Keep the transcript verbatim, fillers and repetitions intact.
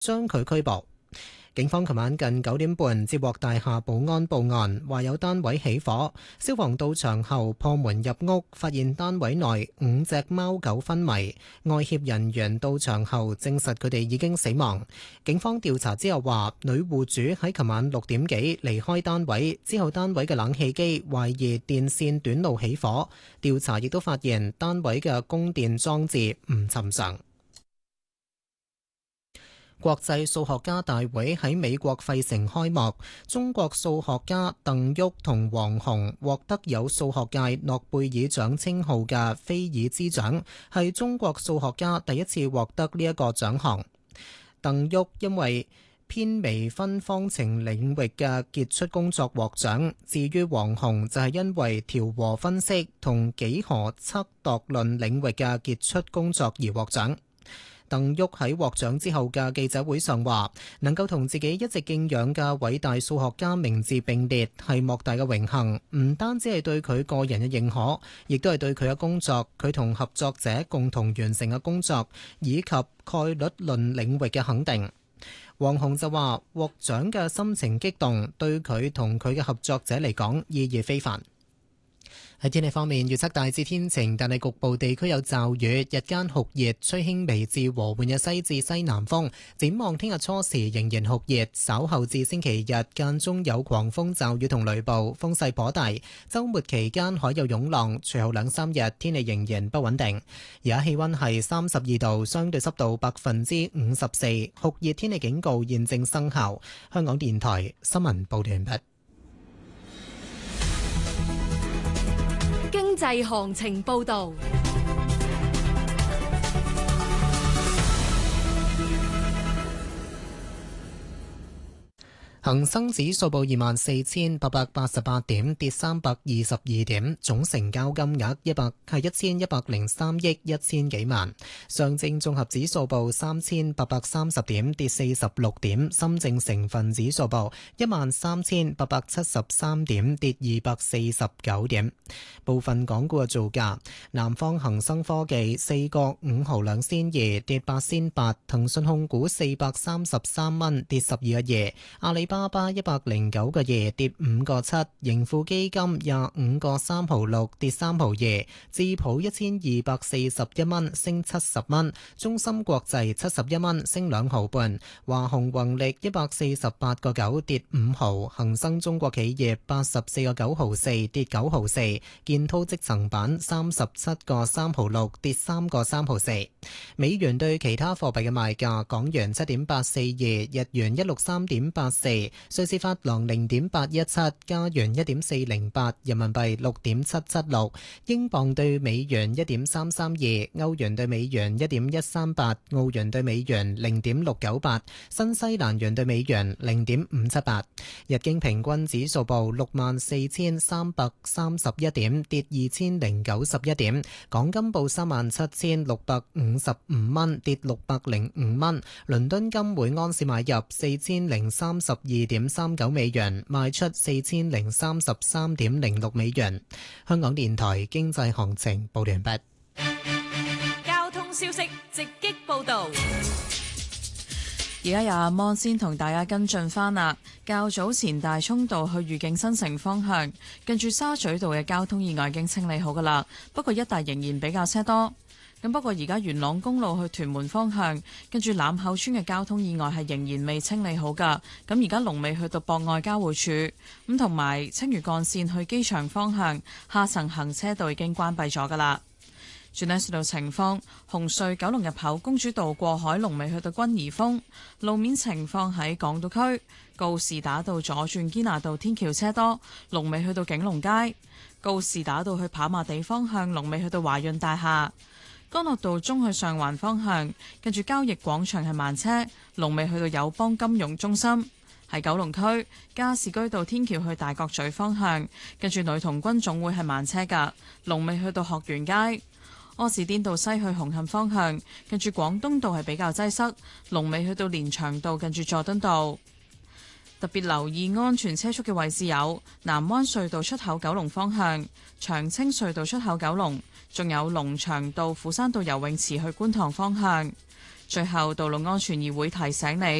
將佢拘捕。警方琴晚近九點半接獲大廈保安報案，話有單位起火。消防到場後破門入屋，發現單位內五隻貓狗昏迷。外協人員到場後證實佢哋已經死亡。警方調查之後話，女戶主喺琴晚六點幾離開單位，之後單位嘅冷氣機懷疑電線短路起火。調查亦都發現單位嘅供電裝置唔尋常。國際數學家大會喺美國費城開幕，中國數學家鄧旭同王洪獲得有數學界諾貝爾獎稱號嘅菲爾茲獎，係中國數學家第一次獲得呢一個獎項。鄧旭因為偏微分方程領域嘅傑出工作獲獎，至於王洪就係因為調和分析同幾何測度論領域嘅傑出工作而獲獎。鄧旭喺獲獎之後嘅記者會上話，能夠同自己一直敬仰嘅偉大數學家名字並列係莫大嘅榮幸，唔單止係對佢個人嘅認可，亦都係對佢嘅工作、佢同合作者共同完成嘅工作以及概率論領域嘅肯定。王洪就話，獲獎嘅心情激動，對佢同佢嘅合作者嚟講意義非凡。喺天氣方面，預測大致天晴，但係局部地區有驟雨，日間酷熱，吹輕微至和緩嘅西至西南風。展望聽日初時仍然酷熱，稍後至星期日間中有狂風驟雨同雷暴，風勢頗大。週末期間海有湧浪，隨後兩三日天氣仍然不穩定。而家氣溫係三十二度，相對濕度百分之五十四，酷熱天氣警告現正生效。香港電台新聞報道完畢。 經濟行情報道。 恒生指數報二萬四千八百八十八點，跌三百二十二點，總成交金額一百係一千一百零三億一千幾萬。上證綜合指數報三千八百三十點，跌四十六點。深證成分指數報一萬三千八百七十三點，跌二百四十九點。部分港股嘅造價：南方恒生科技四個五毫兩仙二，跌八仙八；騰訊控股四百三十三蚊，跌十二個二；阿里巴巴一百零九個二，跌五個七；盈富基金廿五個三毫六，跌三毫二；智普一千二百四十一蚊，升七十蚊；中芯國際七十一蚊，升兩毫半；華虹宏力一百四十八個九，跌五毫；恒生中國企業八十四個九毫四，跌九毫四；建滔積層板三十七個三毫六，跌三個三毫四。美元對其他貨幣嘅賣價：港元七點八四二，日元一六三點八四。瑞士法郎零點八一七，加元一點四零八，人民幣六點七七六，英鎊對美元一點三三二，歐元對美元一點一三八，澳元對美元零點六九八，新西蘭元對美元零點五七八。日經平均指數報六萬四千三百三十一點，跌二千零九十一點。港金報三萬七千六百五十五蚊，跌六百零五蚊。倫敦金每安士買入四千零三十二點三九美元，賣出四千零三十三點零六美元。香港電台經濟行情報完畢。 交通消息直擊報道。 而家有阿摩先同大家跟進翻啦。較早前大涌道去愉景新城方向，近住沙咀道嘅交通意外已經清理好噶啦，不過一帶仍然比較車多。咁不過而家元朗公路去屯門方向，跟住欖口村嘅交通意外係仍然未清理好噶。咁而家龍尾去到博愛交匯處，咁同埋青嶼幹線去機場方向下層行車道已經關閉咗噶啦。轉呢隧道情況，紅隧九龍入口公主道過海龍尾去到君怡峰，路面情況喺港島區告士打道左轉堅拿道天橋車多，龍尾去到景隆街；告士打道去跑馬地方向龍尾去到華潤大廈。干諾道中去上環方向，跟住交易廣場係慢車，龍尾去到友邦金融中心。喺九龍區加士居道天橋去大角咀方向，跟住女童軍總會係慢車㗎，龍尾去到學園街。柯士甸道西去紅磡方向，跟住廣東道係比較擠塞，龍尾去到連翔道，跟住佐敦道。特別留意安全車速嘅位置有南灣隧道出口九龍方向、長青隧道出口九龍，仲有龍翔道、斧山道游泳池去觀塘方向。 最後，道路安全議會提醒你，